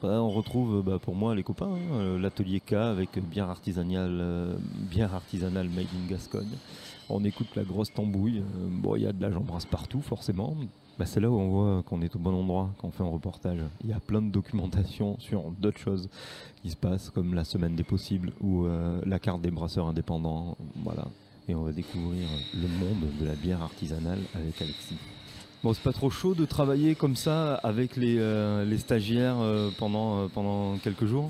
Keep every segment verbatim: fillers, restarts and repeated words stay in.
Ouais, on retrouve bah, pour moi les copains, hein, euh, l'atelier K avec bière artisanale, euh, bière artisanale made in Gascogne. On écoute la grosse tambouille. euh, bon, il y a de la jambrasse partout forcément. Bah, c'est là où on voit qu'on est au bon endroit quand on fait un reportage. Il y a plein de documentation sur d'autres choses qui se passent, comme la semaine des possibles ou euh, la carte des brasseurs indépendants. Voilà. Et on va découvrir le monde de la bière artisanale avec Alexis. Bon, c'est pas trop chaud de travailler comme ça avec les, euh, les stagiaires euh, pendant, euh, pendant quelques jours?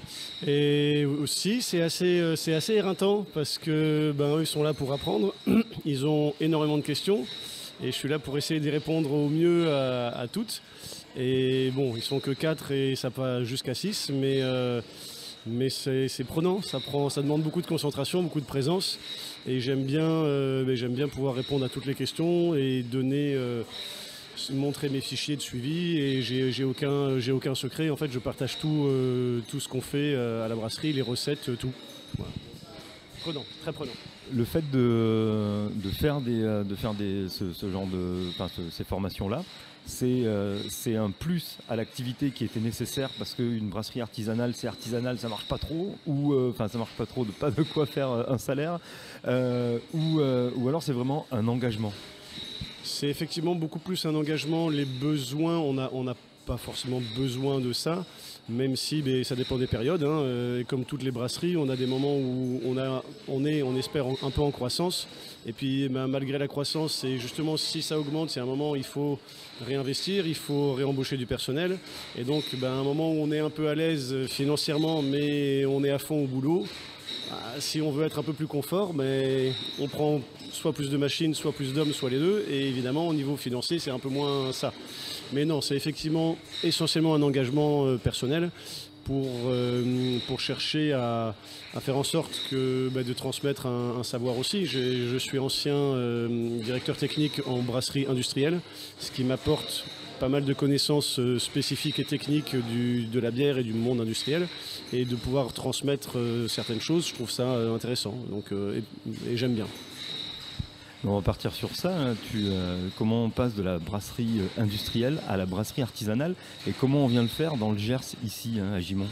Et aussi, c'est assez, euh, c'est assez éreintant parce que ben, eux, ils sont là pour apprendre. Ils ont énormément de questions et je suis là pour essayer d'y répondre au mieux à, à toutes. Et bon, ils sont que quatre et ça va jusqu'à six, mais, euh, mais c'est c'est prenant. Ça, prend, ça demande beaucoup de concentration, beaucoup de présence. Et j'aime bien, euh, ben, j'aime bien pouvoir répondre à toutes les questions et donner. Euh, montrer mes fichiers de suivi et j'ai j'ai aucun, j'ai aucun secret. En fait, je partage tout, euh, tout ce qu'on fait euh, à la brasserie, les recettes, euh, tout. Voilà. Prenant, très prenant. Le fait de, de faire, des, euh, de faire des, ce, ce genre de, enfin, ce- ces formations-là, c'est euh, c'est un plus à l'activité qui était nécessaire parce qu'une brasserie artisanale, c'est artisanal, ça marche pas trop, ou euh, enfin ça marche pas trop, de pas de quoi faire euh, un salaire, euh, ou, euh, ou alors c'est vraiment un engagement. C'est effectivement beaucoup plus un engagement. Les besoins, on n'a on n'a pas forcément besoin de ça, même si ben, ça dépend des périodes, hein. Euh, et comme toutes les brasseries, on a des moments où on, a, on est, on espère, en- un peu en croissance. Et puis ben, malgré la croissance, c'est justement si ça augmente, c'est un moment où il faut réinvestir, il faut réembaucher du personnel. Et donc ben, un moment où on est un peu à l'aise financièrement, mais on est à fond au boulot. Ah, si on veut être un peu plus confort, mais on prend soit plus de machines, soit plus d'hommes, soit les deux. Et évidemment, au niveau financier, c'est un peu moins ça. Mais non, c'est effectivement essentiellement un engagement euh, personnel pour, euh, pour chercher à, à faire en sorte que, bah, de transmettre un, un savoir aussi. J'ai- Je suis ancien euh, directeur technique en brasserie industrielle, ce qui m'apporte pas mal de connaissances euh, spécifiques et techniques du- de la bière et du monde industriel, et de pouvoir transmettre euh, certaines choses, je trouve ça euh, intéressant. Donc, euh, et et j'aime bien. On va partir sur ça, hein. Tu, euh, comment on passe de la brasserie euh, industrielle à la brasserie artisanale et comment on vient le faire dans le Gers ici, hein, à Gimont?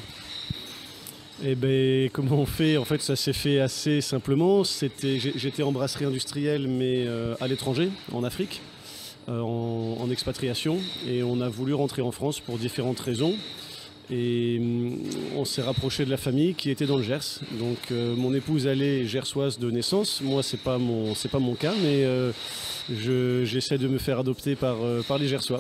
Et ben comment on fait? En fait, ça s'est fait assez simplement. C'était, j'ai- j'étais en brasserie industrielle, mais euh, à l'étranger, en Afrique, euh, en, en expatriation, et on a voulu rentrer en France pour différentes raisons. Et hum, on s'est rapproché de la famille qui était dans le Gers. Donc euh, mon épouse, elle est gersoise de naissance. Moi, c'est pas mon, c'est pas mon cas, mais euh, je- j'essaie de me faire adopter par, euh, par les Gersois.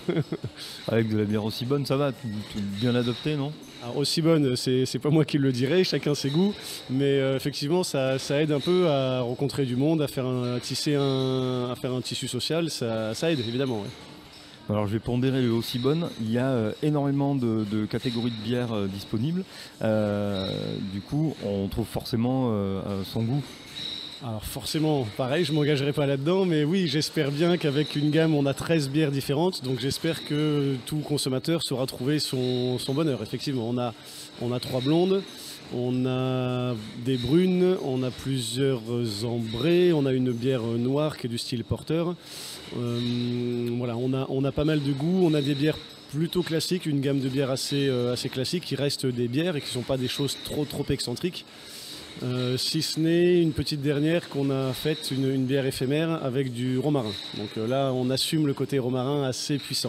Avec de la bière aussi bonne, ça va, tout, tout bien adopté, non? Alors, aussi bonne, c'est c'est pas moi qui le dirai, chacun ses goûts, mais euh, effectivement, ça, ça aide un peu à rencontrer du monde, à faire un, à tisser un, à faire un tissu social. Ça, ça aide évidemment. Ouais. Alors je vais pondérer le aussi bonne. Il y a euh, énormément de, de catégories de bières euh, disponibles. Euh, du coup, on trouve forcément euh, euh, son goût. Alors forcément, pareil, je m'engagerai pas là-dedans, mais oui, j'espère bien qu'avec une gamme, on a treize bières différentes, donc j'espère que tout consommateur saura trouver son, son bonheur. Effectivement, on a, on a trois blondes, on a des brunes, on a plusieurs ambrées, on a une bière noire qui est du style porter. Euh, voilà, on a, on a pas mal de goûts, on a des bières plutôt classiques, une gamme de bières assez, euh, assez classique qui restent des bières et qui ne sont pas des choses trop trop excentriques. Euh, si ce n'est une petite dernière qu'on a faite, une, une bière éphémère avec du romarin. Donc euh, là, on assume le côté romarin assez puissant.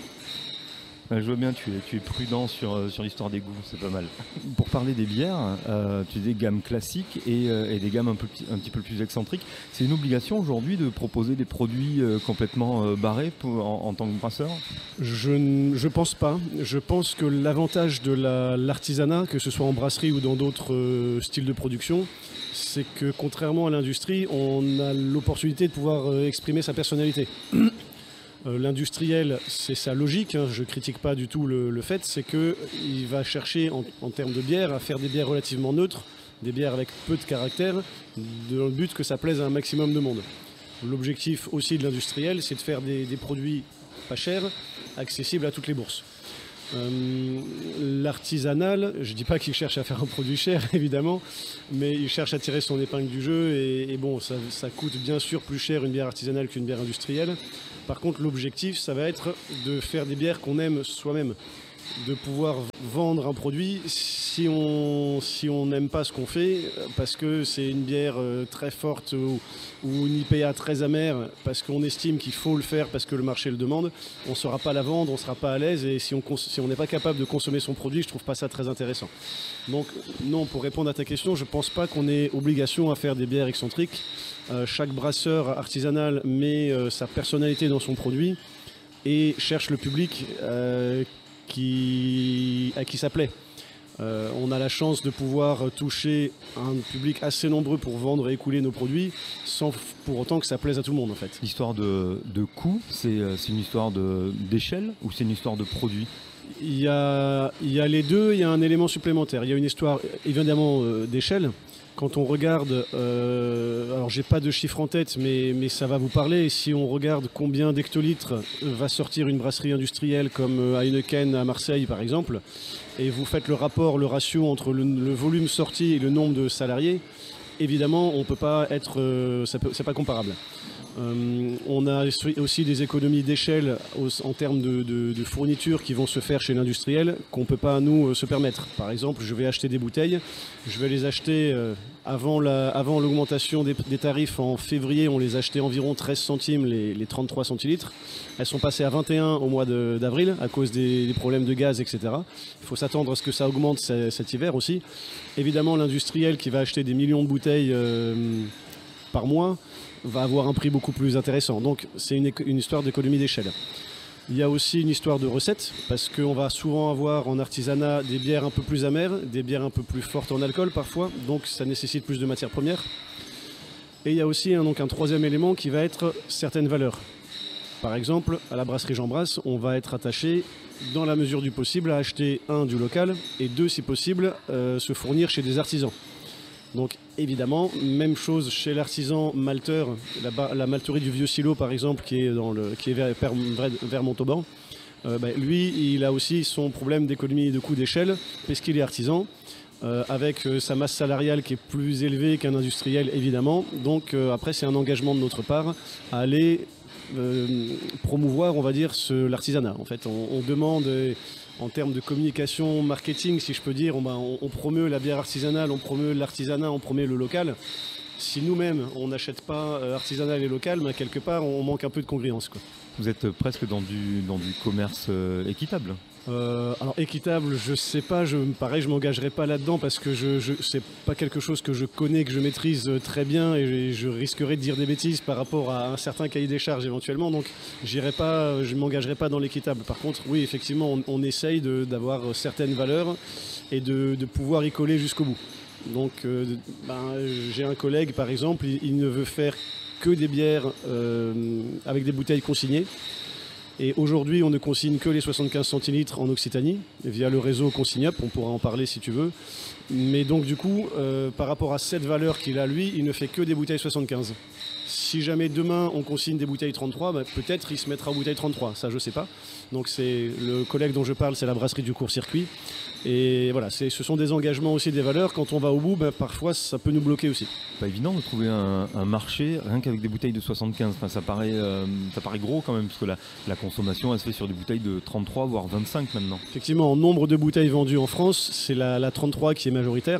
Euh, je vois bien, tu es, tu es prudent sur, euh, sur l'histoire des goûts, c'est pas mal. Pour parler des bières, euh, tu dis des gammes classiques et, euh, et des gammes un, peu, un petit peu plus excentriques. C'est une obligation aujourd'hui de proposer des produits euh, complètement euh, barrés pour- en, en tant que brasseur? Je ne je pense pas. Je pense que l'avantage de la- l'artisanat, que ce soit en brasserie ou dans d'autres euh, styles de production, c'est que contrairement à l'industrie, on a l'opportunité de pouvoir euh, exprimer sa personnalité. Euh, L'industriel, c'est sa logique, hein, je critique pas du tout le, le fait, c'est qu'il va chercher en, en termes de bière à faire des bières relativement neutres, des bières avec peu de caractère, dans le but que ça plaise à un maximum de monde. L'objectif aussi de l'industriel, c'est de faire des, des produits pas chers, accessibles à toutes les bourses. Euh, L'artisanal, je dis pas qu'il cherche à faire un produit cher évidemment, mais il cherche à tirer son épingle du jeu et, et bon, ça, ça coûte bien sûr plus cher une bière artisanale qu'une bière industrielle. Par contre, l'objectif, ça va être de faire des bières qu'on aime soi-même. de pouvoir vendre un produit si on si on n'aime pas ce qu'on fait, parce que c'est une bière très forte ou, ou une I P A très amère, parce qu'on estime qu'il faut le faire parce que le marché le demande, on ne saura pas la vendre, on ne sera pas à l'aise, et si on si on n'est pas capable de consommer son produit, je ne trouve pas ça très intéressant. Donc non, pour répondre à ta question, je ne pense pas qu'on ait obligation à faire des bières excentriques. Euh, chaque brasseur artisanal met euh, sa personnalité dans son produit et cherche le public euh, qui, à qui ça plaît. Euh, on a la chance de pouvoir toucher un public assez nombreux pour vendre et écouler nos produits sans pour autant que ça plaise à tout le monde en fait. L'histoire de, de coût, c'est une histoire d'échelle ou c'est une histoire de produit? Il y a, il y a les deux, il y a un élément supplémentaire. Il y a une histoire évidemment euh, d'échelle. Quand on regarde, euh, alors j'ai pas de chiffre en tête, mais, mais ça va vous parler. Si on regarde combien d'hectolitres va sortir une brasserie industrielle comme Heineken à Marseille par exemple, et vous faites le rapport, le ratio entre le, le volume sorti et le nombre de salariés, évidemment on peut pas être, euh, ça peut, c'est pas comparable. Euh, on a aussi des économies d'échelle en termes de, de, de fournitures qui vont se faire chez l'industriel qu'on ne peut pas nous se permettre. Par exemple, je vais acheter des bouteilles, je vais les acheter euh, avant l'augmentation des, des tarifs en février, on les achetait environ treize centimes les, les trente-trois centilitres. Elles sont passées à vingt et un au mois d'avril à cause des, des problèmes de gaz, et cetera. Il faut s'attendre à ce que ça augmente cet hiver aussi. Évidemment, l'industriel qui va acheter des millions de bouteilles euh, par mois va avoir un prix beaucoup plus intéressant. Donc c'est une, une histoire d'économie d'échelle. Il y a aussi une histoire de recettes, parce qu'on va souvent avoir en artisanat des bières un peu plus amères, des bières un peu plus fortes en alcool parfois, donc ça nécessite plus de matières premières. Et il y a aussi un, donc, un troisième élément qui va être certaines valeurs. Par exemple, à la brasserie Jean Brasse, on va être attaché, dans la mesure du possible, à acheter un, du local, et deux, si possible, euh, se fournir chez des artisans. Donc évidemment, même chose chez l'artisan malteur, la, la malterie du Vieux Silo par exemple, qui est, dans le, qui est vers, vers, vers Montauban. Euh, bah, lui, il a aussi son problème d'économie de coût d'échelle, puisqu'il est artisan, euh, avec euh, sa masse salariale qui est plus élevée qu'un industriel évidemment. Donc euh, après, c'est un engagement de notre part à aller euh, promouvoir, on va dire, l'artisanat. En fait, on, on demande... Euh, en termes de communication, marketing, si je peux dire, on, on, on promeut la bière artisanale, on promeut l'artisanat, on promeut le local. Si nous-mêmes, on n'achète pas euh, artisanal et local, ben, quelque part, on manque un peu de congruence, quoi. Vous êtes presque dans du, dans du commerce euh, équitable. Euh, alors équitable, je sais pas, je, pareil, je m'engagerai pas là-dedans parce que je, je, c'est pas quelque chose que je connais, que je maîtrise très bien, et je, je risquerais de dire des bêtises par rapport à un certain cahier des charges éventuellement, donc j'irai pas, je m'engagerai pas dans l'équitable. Par contre, oui, effectivement, on, on essaye d'avoir certaines valeurs et de, de pouvoir y coller jusqu'au bout. Donc, euh, ben, j'ai un collègue, par exemple, il, il ne veut faire que des bières euh, avec des bouteilles consignées. Et aujourd'hui, on ne consigne que les soixante-quinze centilitres en Occitanie, via le réseau Consigneup, on pourra en parler si tu veux. Mais donc du coup, euh, par rapport à cette valeur qu'il a lui, il ne fait que des bouteilles soixante-quinze. Si jamais demain on consigne des bouteilles trente-trois, bah, peut-être il se mettra aux bouteilles trente-trois, ça je sais pas. Donc c'est le collègue dont je parle, c'est la brasserie du court-circuit. Et voilà, ce sont des engagements aussi, des valeurs. Quand on va au bout, bah, parfois ça peut nous bloquer aussi. Pas évident de trouver un, un marché rien qu'avec des bouteilles de soixante-quinze. Enfin, ça, paraît, euh, ça paraît gros quand même, parce que la, la consommation elle se fait sur des bouteilles de trente-trois voire vingt-cinq maintenant. Effectivement, en nombre de bouteilles vendues en France, c'est la, la trente-trois qui est majoritaire.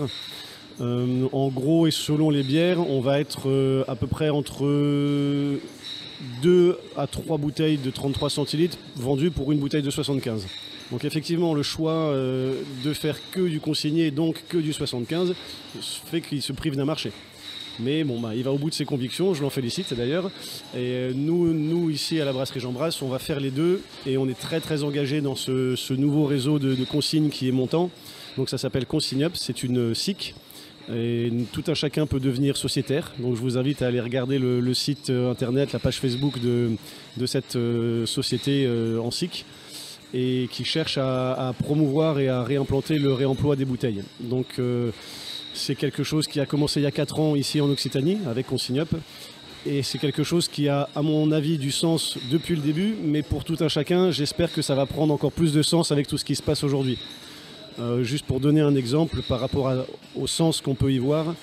Euh, en gros et selon les bières, on va être euh, à peu près entre deux à trois bouteilles de trente-trois centilitres vendues pour une bouteille de soixante-quinze. Donc effectivement, le choix euh, de faire que du consigné, donc que du soixante-quinze, fait qu'il se prive d'un marché. Mais bon, bah, il va au bout de ses convictions, je l'en félicite d'ailleurs. Et nous, nous, ici à la brasserie Jean Brasse, on va faire les deux, et on est très très engagé dans ce, ce nouveau réseau de, de consignes qui est montant. Donc ça s'appelle Consigneup, c'est une S I C. Et tout un chacun peut devenir sociétaire. Donc je vous invite à aller regarder le, le site internet, la page Facebook de, de cette euh, société euh, en S I C, et qui cherche à, à promouvoir et à réimplanter le réemploi des bouteilles. Donc euh, c'est quelque chose qui a commencé il y a quatre ans ici en Occitanie avec Consigneup. Et c'est quelque chose qui a, à mon avis, du sens depuis le début, mais pour tout un chacun, j'espère que ça va prendre encore plus de sens avec tout ce qui se passe aujourd'hui. Euh, juste pour donner un exemple par rapport à, au sens qu'on peut y voir,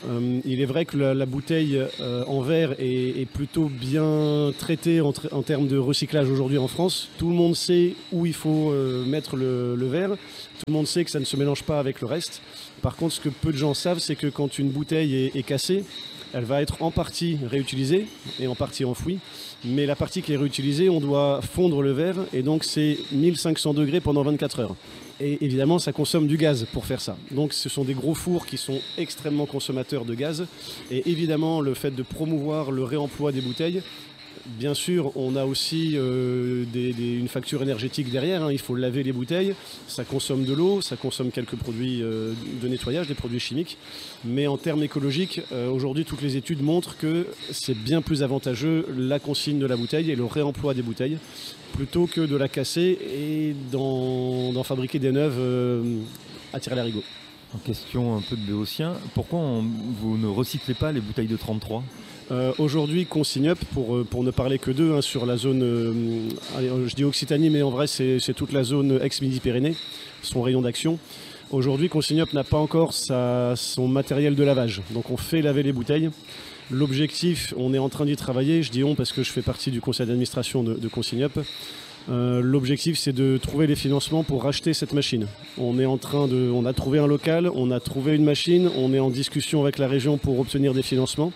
Euh, il est vrai que la, la bouteille euh, en verre est, est plutôt bien traitée en, en termes de recyclage aujourd'hui en France. Tout le monde sait où il faut euh, mettre le, le verre. Tout le monde sait que ça ne se mélange pas avec le reste. Par contre, ce que peu de gens savent, c'est que quand une bouteille est, est cassée, elle va être en partie réutilisée et en partie enfouie. Mais la partie qui est réutilisée, on doit fondre le verre et donc c'est mille cinq cents degrés pendant vingt-quatre heures. Et évidemment, ça consomme du gaz pour faire ça. Donc ce sont des gros fours qui sont extrêmement consommateurs de gaz. Et évidemment, le fait de promouvoir le réemploi des bouteilles, bien sûr, on a aussi euh, des, des, une facture énergétique derrière. Hein. Il faut laver les bouteilles, ça consomme de l'eau, ça consomme quelques produits euh, de nettoyage, des produits chimiques. Mais en termes écologiques, euh, aujourd'hui, toutes les études montrent que c'est bien plus avantageux la consigne de la bouteille et le réemploi des bouteilles, plutôt que de la casser et d'en, d'en fabriquer des neuves euh, à tirer l'arigot. En question un peu de Béotien, pourquoi on, vous ne recyclez pas les bouteilles de trente-trois ? Euh, Aujourd'hui, Consigne-Up, pour, pour ne parler que d'eux, hein, sur la zone, euh, allez, je dis Occitanie, mais en vrai c'est, c'est toute la zone ex-Midi-Pyrénées, son rayon d'action. Aujourd'hui, Consigne-Up n'a pas encore sa, son matériel de lavage, donc on fait laver les bouteilles. L'objectif, on est en train d'y travailler, je dis on parce que je fais partie du conseil d'administration de, de Consigne-Up. Euh, l'objectif, c'est de trouver les financements pour racheter cette machine. On est en train de, on a trouvé un local, on a trouvé une machine, on est en discussion avec la région pour obtenir des financements.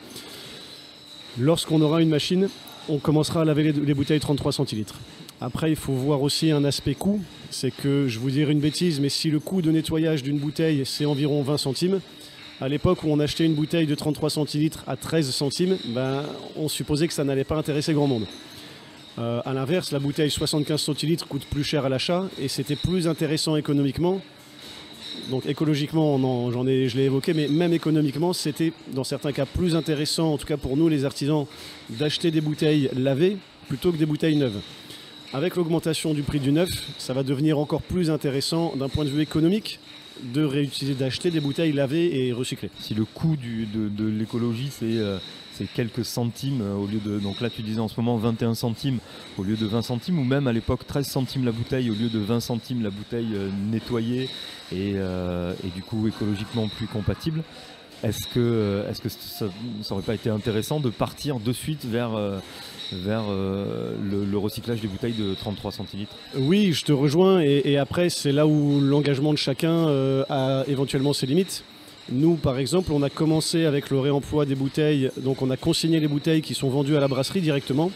Lorsqu'on aura une machine, on commencera à laver les, les bouteilles trente-trois centilitres. Après, il faut voir aussi un aspect coût. C'est que, je vous dirai une bêtise, mais si le coût de nettoyage d'une bouteille, c'est environ vingt centimes, à l'époque où on achetait une bouteille de trente-trois centilitres à treize centimes, ben, on supposait que ça n'allait pas intéresser grand monde. Euh, à l'inverse, la bouteille soixante-quinze centilitres coûte plus cher à l'achat et c'était plus intéressant économiquement. Donc écologiquement, on en, j'en ai, je l'ai évoqué, mais même économiquement, c'était dans certains cas plus intéressant, en tout cas pour nous les artisans, d'acheter des bouteilles lavées plutôt que des bouteilles neuves. Avec l'augmentation du prix du neuf, ça va devenir encore plus intéressant d'un point de vue économique de réutiliser, d'acheter des bouteilles lavées et recyclées. Si le coût du, de, de l'écologie, c'est, euh, c'est quelques centimes euh, au lieu de... Donc là, tu disais en ce moment vingt et un centimes au lieu de vingt centimes, ou même à l'époque treize centimes la bouteille au lieu de vingt centimes la bouteille euh, nettoyée et, euh, et du coup écologiquement plus compatible. Est-ce que, est-ce que ça n'aurait pas été intéressant de partir de suite vers... Euh, vers euh, le, le recyclage des bouteilles de trente-trois centilitres? Oui, je te rejoins et, et après c'est là où l'engagement de chacun euh, a éventuellement ses limites. Nous par exemple on a commencé avec le réemploi des bouteilles, donc on a consigné les bouteilles qui sont vendues à la brasserie directement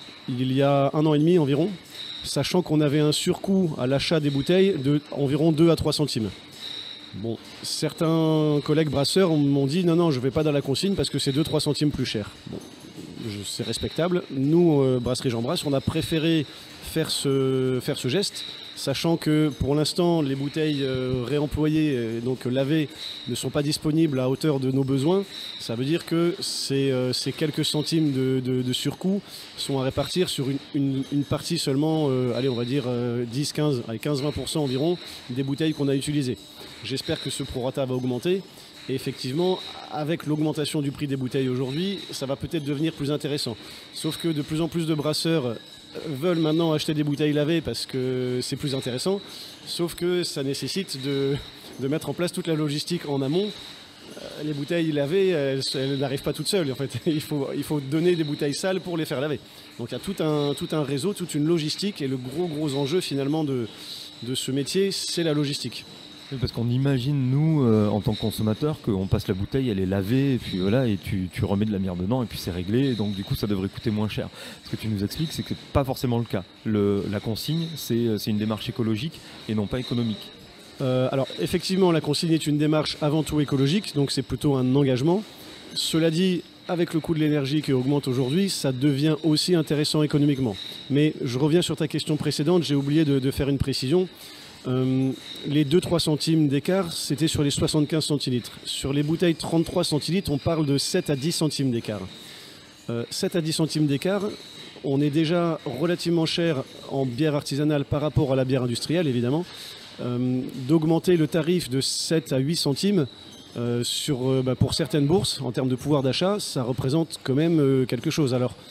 il y a un an et demi environ, sachant qu'on avait un surcoût à l'achat des bouteilles de environ deux à trois centimes. Bon, certains collègues brasseurs m'ont dit non non je ne vais pas dans la consigne parce que c'est deux à trois centimes plus cher. Bon. C'est respectable. Nous, euh, Brasserie Jean Brasse, on a préféré faire ce, faire ce geste, sachant que pour l'instant, les bouteilles euh, réemployées, euh, donc lavées, ne sont pas disponibles à hauteur de nos besoins. Ça veut dire que ces, euh, ces quelques centimes de, de, de surcoût sont à répartir sur une, une, une partie seulement, euh, allez, on va dire euh, dix, quinze, quinze à vingt pour cent environ des bouteilles qu'on a utilisées. J'espère que ce prorata va augmenter. Et effectivement, avec l'augmentation du prix des bouteilles aujourd'hui, ça va peut-être devenir plus intéressant. Sauf que de plus en plus de brasseurs veulent maintenant acheter des bouteilles lavées parce que c'est plus intéressant. Sauf que ça nécessite de, de mettre en place toute la logistique en amont. Les bouteilles lavées, elles, elles n'arrivent pas toutes seules. En fait, il faut, il faut donner des bouteilles sales pour les faire laver. Donc il y a tout un, tout un réseau, toute une logistique. Et le gros, gros enjeu finalement de, de ce métier, c'est la logistique. Parce qu'on imagine, nous, euh, en tant que consommateurs, qu'on passe la bouteille, elle est lavée, et puis voilà, et tu, tu remets de la merde dedans, et puis c'est réglé, et donc du coup, ça devrait coûter moins cher. Ce que tu nous expliques, c'est que c'est pas forcément le cas. Le, la consigne, c'est, c'est une démarche écologique et non pas économique. Euh, alors, effectivement, la consigne est une démarche avant tout écologique, donc c'est plutôt un engagement. Cela dit, avec le coût de l'énergie qui augmente aujourd'hui, ça devient aussi intéressant économiquement. Mais je reviens sur ta question précédente, j'ai oublié de, de faire une précision. Euh, les deux à trois centimes d'écart, c'était sur les soixante-quinze centilitres. Sur les bouteilles trente-trois centilitres, on parle de sept à dix centimes d'écart. Euh, sept à dix centimes d'écart, on est déjà relativement cher en bière artisanale par rapport à la bière industrielle, évidemment. Euh, d'augmenter le tarif de sept à huit centimes euh, sur, euh, bah, pour certaines bourses, en termes de pouvoir d'achat, ça représente quand même euh, quelque chose. Alors,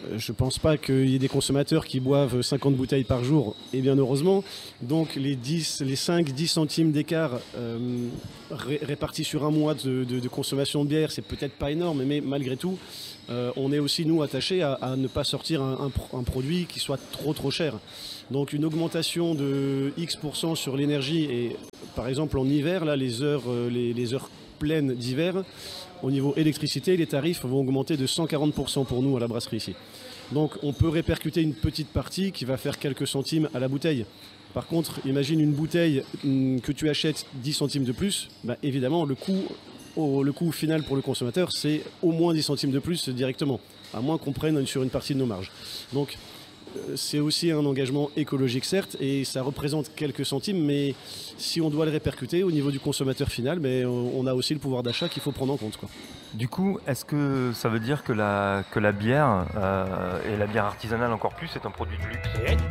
Je ne pense pas qu'il y ait des consommateurs qui boivent cinquante bouteilles par jour, et bien heureusement. Donc les, dix, les cinq à dix centimes d'écart euh, ré répartis sur un mois de, de, de consommation de bière, c'est peut-être pas énorme, mais malgré tout, euh, on est aussi nous attachés à, à ne pas sortir un, un, un produit qui soit trop trop cher. Donc une augmentation de X pour cent sur l'énergie, et par exemple en hiver, là, les heures, les, les heures pleines d'hiver, au niveau électricité, les tarifs vont augmenter de cent quarante pour cent pour nous à la brasserie ici. Donc on peut répercuter une petite partie qui va faire quelques centimes à la bouteille. Par contre, imagine une bouteille que tu achètes dix centimes de plus, bah évidemment le coût, au, le coût final pour le consommateur c'est au moins dix centimes de plus directement, à moins qu'on prenne sur une partie de nos marges. Donc c'est aussi un engagement écologique certes, et ça représente quelques centimes, mais si on doit le répercuter au niveau du consommateur final, mais on a aussi le pouvoir d'achat qu'il faut prendre en compte, quoi. Du coup, est-ce que ça veut dire que la, que la bière, euh, et la bière artisanale encore plus, est un produit de luxe ?